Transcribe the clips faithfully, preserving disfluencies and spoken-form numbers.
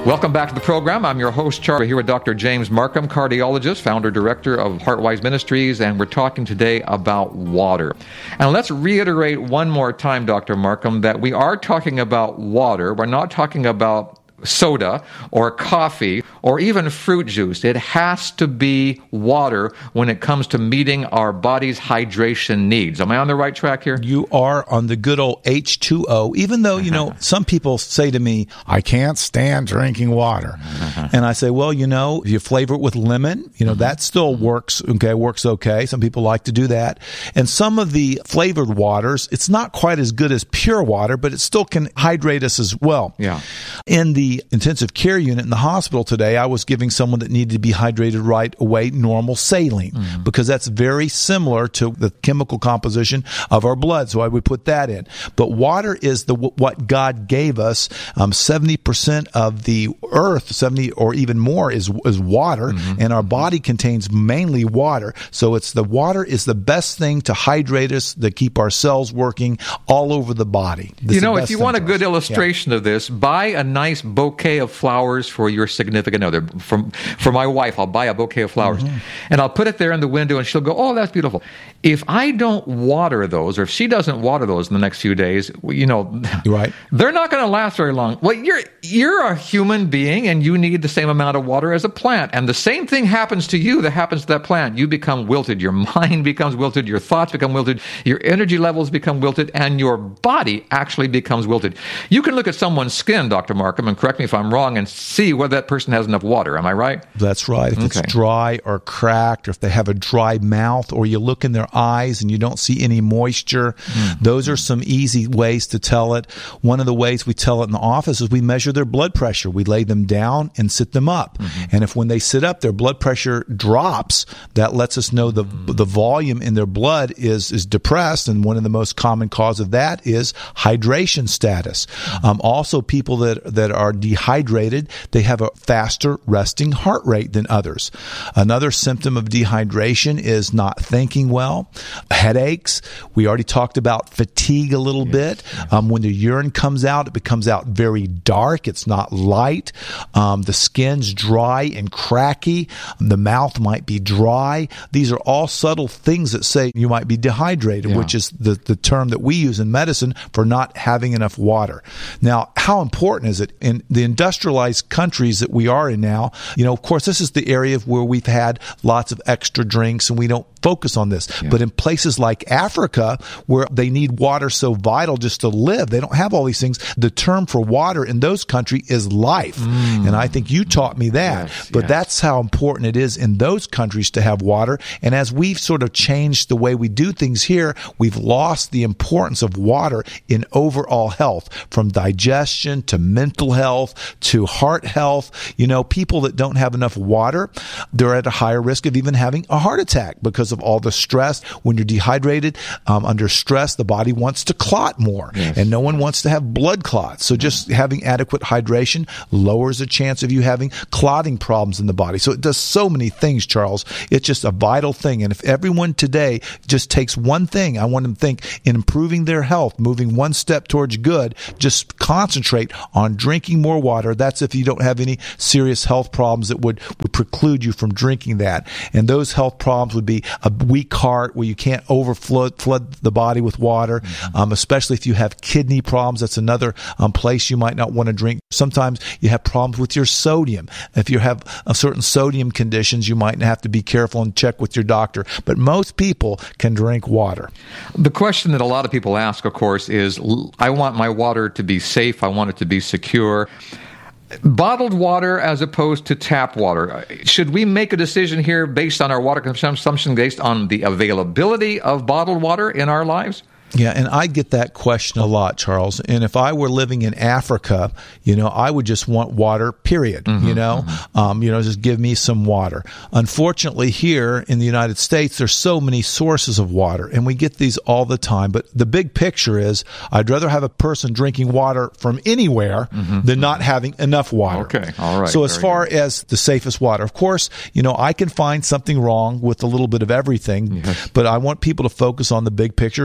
Welcome back to the program. I'm your host, Charlie, here with Doctor James Marcum, cardiologist, founder, director of HeartWise Ministries, and we're talking today about water. And let's reiterate one more time, Doctor Marcum, that we are talking about water. We're not talking about soda or coffee or even fruit juice. It has to be water when it comes to meeting our body's hydration needs. Am I on the right track here? You are on the good old H two O, even though, you know, some people say to me, I can't stand drinking water. And I say, well, you know, if you flavor it with lemon, you know, that still works, okay, works okay. Some people like to do that. And some of the flavored waters, it's not quite as good as pure water, but it still can hydrate us as well. Yeah. In the intensive care unit in the hospital today, I was giving someone that needed to be hydrated right away normal saline, mm-hmm. because that's very similar to the chemical composition of our blood. So I would put that in. But water is the what God gave us. Um, seventy percent of the earth, seventy or even more, is is water, mm-hmm. and our body contains mainly water. So it's the water is the best thing to hydrate us, to keep our cells working all over the body. This you know, if you want a good us. illustration yeah. of this, buy a nice bouquet of flowers for your significant other. For, for my wife, I'll buy a bouquet of flowers, mm-hmm. and I'll put it there in the window, and she'll go, oh, that's beautiful. If I don't water those, or if she doesn't water those in the next few days, you know, right. they're not going to last very long. Well, you're you're a human being, and you need the same amount of water as a plant. And the same thing happens to you that happens to that plant. You become wilted. Your mind becomes wilted. Your thoughts become wilted. Your energy levels become wilted, and your body actually becomes wilted. You can look at someone's skin, Doctor Marcum, and correct me if I'm wrong, and see whether that person has enough water. Am I right? That's right. If okay. it's dry or cracked, or if they have a dry mouth, or you look in their eyes and you don't see any moisture, mm-hmm. those are some easy ways to tell it. One of the ways we tell it in the office is we measure their blood pressure. We lay them down and sit them up. Mm-hmm. And if when they sit up, their blood pressure drops, that lets us know the mm-hmm. the volume in their blood is, is depressed. And one of the most common cause of that is hydration status. Mm-hmm. Um, also, people that, that are dehydrated, they have a faster resting heart rate than others. Another symptom of dehydration is not thinking well, headaches. We already talked about fatigue a little yes, bit. Yes. Um, when the urine comes out, it becomes out very dark. It's not light. Um, the skin's dry and cracky. The mouth might be dry. These are all subtle things that say you might be dehydrated, yeah. which is the, the term that we use in medicine for not having enough water. Now, how important is it in the industrialized countries that we are in now? You know, of course, this is the area where we've had lots of extra drinks and we don't focus on this. Yeah. But in places like Africa, where they need water so vital just to live, they don't have all these things. The term for water in those countries is life. Mm. And I think you taught me that. Yes, but yes. that's how important it is in those countries to have water. And as we've sort of changed the way we do things here, we've lost the importance of water in overall health, from digestion to mental health to heart health. You know, people that don't have enough water, they're at a higher risk of even having a heart attack because of all the stress. When you're dehydrated, um, under stress, the body wants to clot more, yes. and no one wants to have blood clots. So just having adequate hydration lowers the chance of you having clotting problems in the body. So it does so many things, Charles. It's just a vital thing. And if everyone today just takes one thing, I want them to think in improving their health, moving one step towards good, just concentrate on drinking more water. That's if you don't have any serious health problems that would, would preclude you from drinking that. And those health problems would be a weak heart where you can't overflood flood the body with water, mm-hmm. um, especially if you have kidney problems. That's another um, place you might not want to drink. Sometimes you have problems with your sodium. If you have uh, certain sodium conditions, you might have to be careful and check with your doctor. But most people can drink water. The question that a lot of people ask, of course, is I want my water to be safe. I want it to be secure. Bottled water as opposed to tap water. Should we make a decision here based on our water consumption, based on the availability of bottled water in our lives? Yeah, and I get that question a lot, Charles. And if I were living in Africa, you know, I would just want water, period. Mm-hmm, you know, mm-hmm. um, you know, just give me some water. Unfortunately, here in the United States, there's so many sources of water, and we get these all the time. But the big picture is, I'd rather have a person drinking water from anywhere mm-hmm, than mm-hmm. not having enough water. Okay, all right. So as far good. as the safest water, of course, you know, I can find something wrong with a little bit of everything, yes. but I want people to focus on the big picture, is to drink water.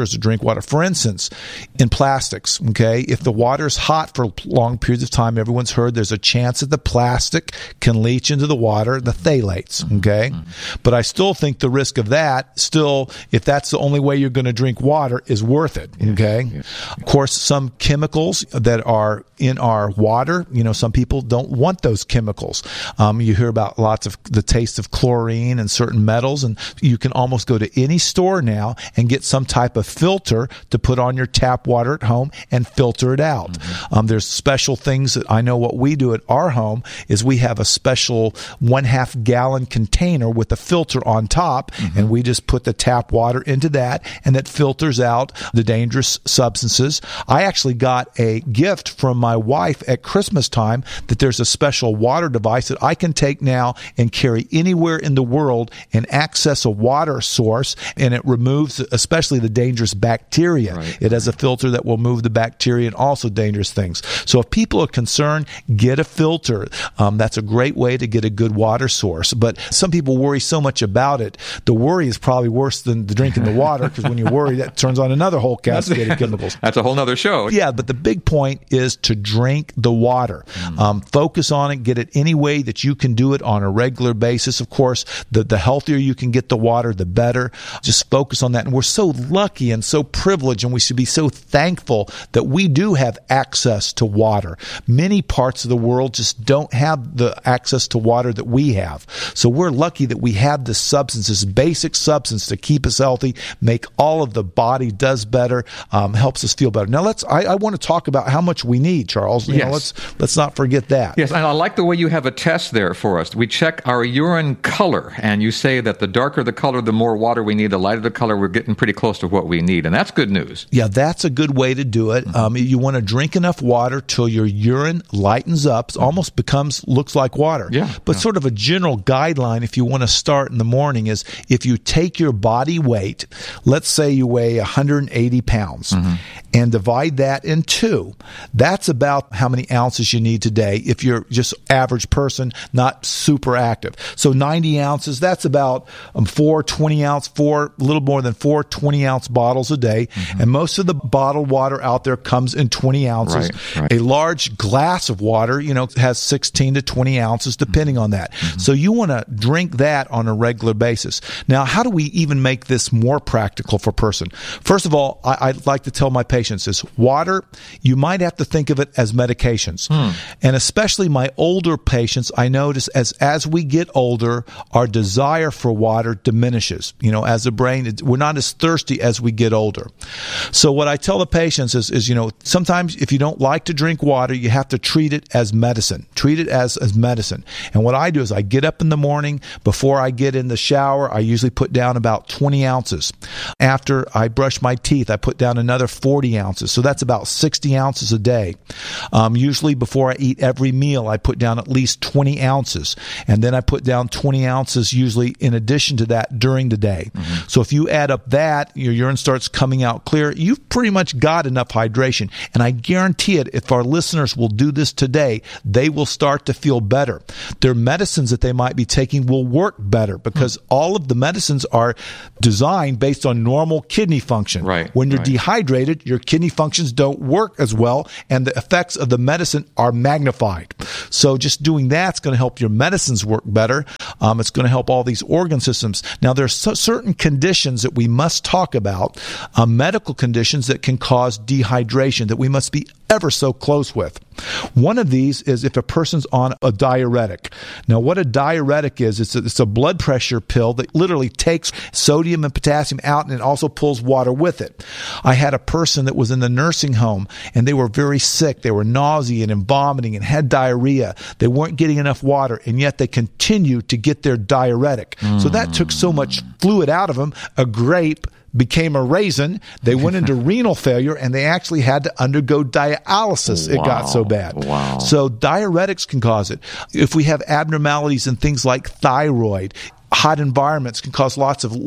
water. For instance, in plastics, okay, if the water is hot for long periods of time, everyone's heard there's a chance that the plastic can leach into the water, the phthalates, okay? Mm-hmm. But I still think the risk of that, still, if that's the only way you're going to drink water, is worth it, okay? Yeah. Of course, some chemicals that are in our water, you know, some people don't want those chemicals. Um, you hear about lots of the taste of chlorine and certain metals, and you can almost go to any store now and get some type of filter to put on your tap water at home and filter it out. Mm-hmm. Um, there's special things that I know what we do at our home is we have a special one half gallon container with a filter on top, mm-hmm. and we just put the tap water into that, and it filters out the dangerous substances. I actually got a gift from my wife at Christmas time that there's a special water device that I can take now and carry anywhere in the world and access a water source, and it removes especially the dangerous bacteria. Right. It has a filter that will move the bacteria and also dangerous things. So if people are concerned, get a filter. Um, that's a great way to get a good water source. But some people worry so much about it. The worry is probably worse than the drinking the water, because when you worry, that turns on another whole cascade of chemicals. That's a whole nother show. Yeah, but the big point is to drink the water. Mm. Um, focus on it. Get it any way that you can do it on a regular basis. Of course, the, the healthier you can get the water, the better. Just focus on that. And we're so lucky and so privileged, and we should be so thankful that we do have access to water. Many parts of the world just don't have the access to water that we have. So we're lucky that we have this substance, this basic substance to keep us healthy, make all of the body does better, um, helps us feel better. Now let's, I, I want to talk about how much we need, Charles. You yes. know, let's, let's not forget that. Yes, and I like the way you have a test there for us. We check our urine color, and you say that the darker the color, the more water we need. The lighter the color, we're getting pretty close to what we need, and that's good news. Yeah, that's a good way to do it. Mm-hmm. Um, you want to drink enough water till your urine lightens up, mm-hmm. almost becomes, looks like water. Yeah, but yeah. sort of a general guideline, if you want to start in the morning, is if you take your body weight, let's say you weigh one hundred eighty pounds, mm-hmm. and divide that in two, that's about how many ounces you need today if you're just average person, not super active. So ninety ounces, that's about um, four twenty ounce, four, a little more than four twenty ounce bottles a day. Mm-hmm. And most of the bottled water out there comes in twenty ounces. Right, right. A large glass of water, you know, has sixteen to twenty ounces, depending mm-hmm. on that. Mm-hmm. So you want to drink that on a regular basis. Now, how do we even make this more practical for a person? First of all, I, I'd like to tell my patients is water, you might have to think of it as medications. Hmm. And especially my older patients, I notice as, as we get older, our desire for water diminishes. You know, as a brain, we're not as thirsty as we get older. So what I tell the patients is, is, you know, sometimes if you don't like to drink water, you have to treat it as medicine. Treat it as, as medicine. And what I do is I get up in the morning, before I get in the shower, I usually put down about twenty ounces. After I brush my teeth, I put down another forty ounces. So that's about sixty ounces a day. Um, usually before I eat every meal, I put down at least twenty ounces. And then I put down twenty ounces usually in addition to that during the day. Mm-hmm. So if you add up that, your urine starts coming out clear, you've pretty much got enough hydration. And I guarantee it, if our listeners will do this today, they will start to feel better. Their medicines that they might be taking will work better because mm-hmm. all of the medicines are designed based on normal kidney function. Right. When you're right. dehydrated, your kidney functions don't work as well, and the effects of the medicine are magnified. So just doing that's going to help your medicines work better. Um, it's going to help all these organ systems. Now, there are so certain conditions that we must talk about, uh, medical conditions that can cause dehydration that we must be ever so close with. One of these is if a person's on a diuretic. Now, what a diuretic is, it's a, it's a blood pressure pill that literally takes sodium and potassium out, and it also pulls water with it. I had a person that was in the nursing home, and they were very sick. They were nauseating and vomiting and had diarrhea. They weren't getting enough water, and yet they continued to get their diuretic. Mm. So that took so much fluid out of them. A grape became a raisin. They went into renal failure, and they actually had to undergo dialysis. Wow. It got so bad. Wow. So diuretics can cause it. If we have abnormalities in things like thyroid, hot environments can cause lots of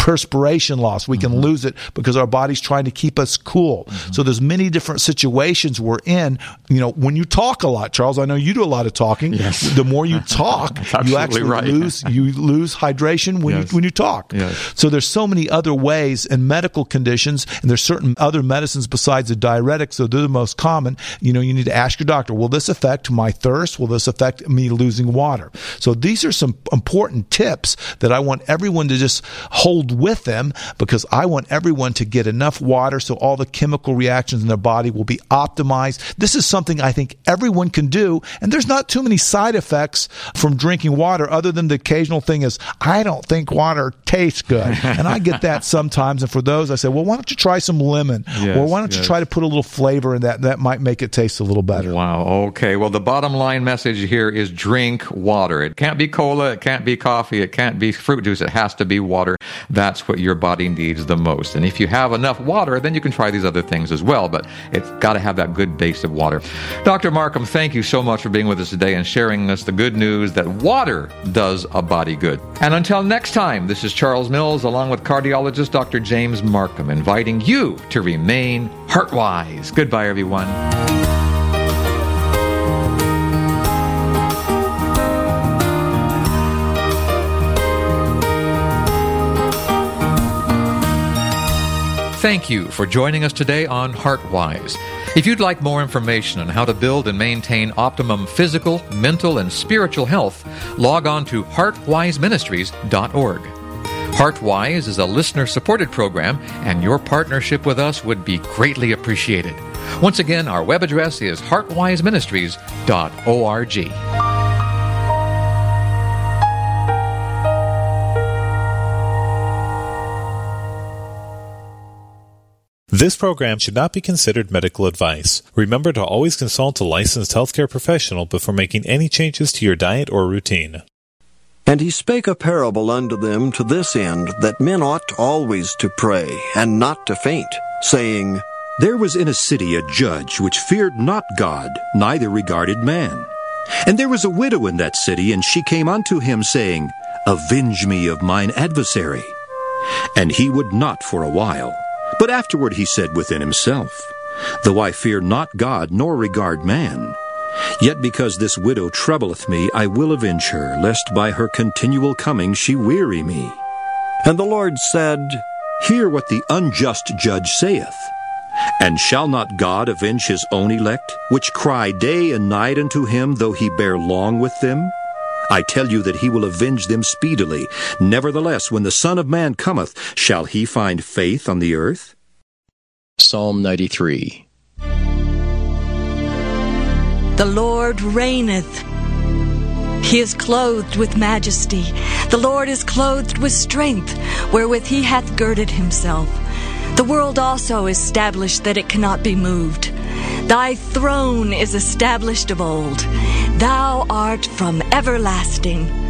perspiration loss. We can mm-hmm. lose it because our body's trying to keep us cool. Mm-hmm. So there's many different situations we're in. You know, when you talk a lot, Charles, I know you do a lot of talking. Yes. The more you talk, you actually right. lose you lose hydration when yes. you when you talk. Yes. So there's so many other ways in medical conditions, and there's certain other medicines besides the diuretics, so they're the most common. You know, you need to ask your doctor, will this affect my thirst? Will this affect me losing water? So these are some important tips that I want everyone to just hold with them, because I want everyone to get enough water so all the chemical reactions in their body will be optimized. This is something I think everyone can do, and there's not too many side effects from drinking water other than the occasional thing is, I don't think water tastes good. And I get that sometimes, and for those I say, well, why don't you try some lemon? Yes, or why don't yes. you try to put a little flavor in that? That might make it taste a little better. Wow. Okay. Well, the bottom line message here is drink water. It can't be cola. It can't be coffee. It can't be fruit juice. It has to be water. That's what your body needs the most. And if you have enough water, then you can try these other things as well. But it's got to have that good base of water. Doctor Markham, thank you so much for being with us today and sharing us the good news that water does a body good. And until next time, this is Charles Mills along with cardiologist Doctor James Markham, inviting you to remain heart-wise. Goodbye, everyone. Thank you for joining us today on HeartWise. If you'd like more information on how to build and maintain optimum physical, mental, and spiritual health, log on to heart wise ministries dot org. HeartWise is a listener-supported program, and your partnership with us would be greatly appreciated. Once again, our web address is heart wise ministries dot org. This program should not be considered medical advice. Remember to always consult a licensed healthcare professional before making any changes to your diet or routine. And he spake a parable unto them to this end, that men ought always to pray, and not to faint, saying, There was in a city a judge which feared not God, neither regarded man. And there was a widow in that city, and she came unto him, saying, Avenge me of mine adversary. And he would not for a while. But afterward he said within himself, Though I fear not God, nor regard man, yet because this widow troubleth me, I will avenge her, lest by her continual coming she weary me. And the Lord said, Hear what the unjust judge saith. And shall not God avenge his own elect, which cry day and night unto him, though he bear long with them? I tell you that he will avenge them speedily. Nevertheless, when the Son of Man cometh, shall he find faith on the earth? Psalm ninety-three. The Lord reigneth. He is clothed with majesty. The Lord is clothed with strength, wherewith he hath girded himself. The world also is established that it cannot be moved. Thy throne is established of old. Thou art from everlasting.